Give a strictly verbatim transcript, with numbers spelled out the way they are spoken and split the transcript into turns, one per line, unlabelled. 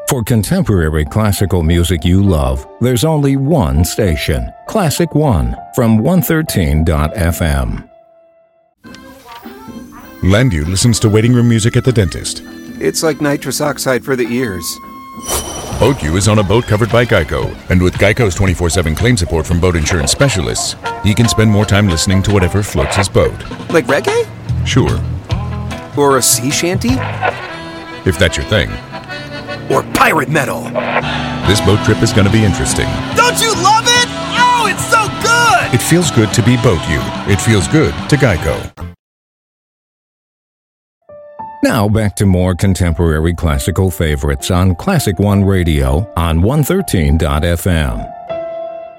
For contemporary classical music you love, there's only one station, Classic One, from one thirteen dot f m.
Landu listens to waiting room music at the dentist.
It's like nitrous oxide for the ears.
BoatU is on a boat covered by Geico, and with Geico's twenty-four seven claim support from boat insurance specialists, he can spend more time listening to whatever floats his boat.
Like reggae?
Sure.
Or a sea shanty?
If that's your thing.
Or pirate metal.
This boat trip is going to be interesting.
Don't you love it? Oh, it's so good!
It feels good to be BoatU. It feels good to Geico.
Now back to more contemporary classical favorites on Classic One Radio on one thirteen dot f m.